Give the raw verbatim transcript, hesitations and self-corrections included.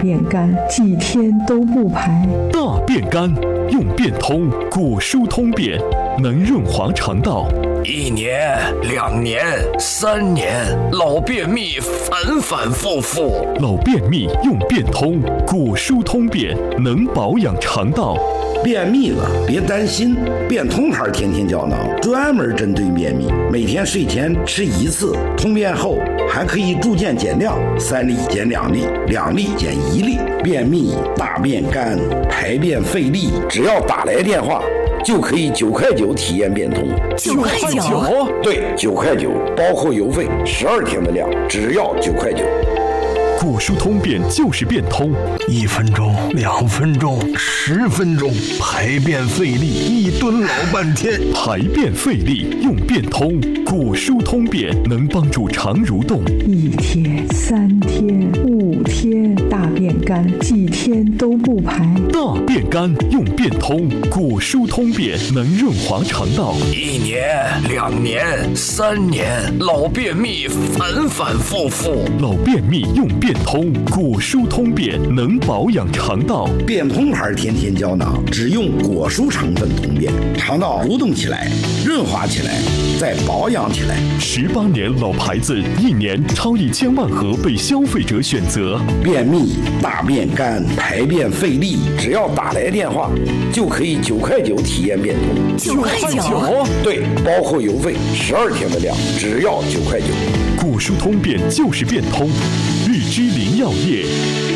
便干，几天都不排。 大便干，用便通，果蔬通便，能润滑肠道。 一年、两年、三年，老便秘反反复复。 老便秘用便通，果蔬通便，能保养肠道。 便秘了别担心，便通牌天天胶囊专门针对便秘，每天睡前吃一次，通便后还可以逐渐减量，三粒减两粒，两粒减一粒。便秘、大便干、排便费力，只要打来电话就可以九块九体验便通。 九块九？ 对，九块九，包括邮费，十二天的量，只要九块九。 果蔬通便就是便通， 一分钟、两分钟、十分钟，排便费力，一蹲老半天。 排便费力用便通，果蔬通便能帮助肠蠕动。 一天、三天、五天，大便干，几天都不排。 大便干用便通，果蔬通便能润滑肠道。 一年、两年、三年，老便秘反反复复。 老便秘用便通，果蔬通便能保养肠道。 便通牌天天胶囊只用果蔬成分通便，肠道蠕动起来，润滑起来，再保养起来。 十八年老牌子，一年超一千万盒被消费者选择。 便秘、大便干、排便费力，只要打来电话就可以九块九体验便通。 九块九？ 对，包括邮费，十二天的量，只要九块九。 果蔬通便就是便通，日之林药业。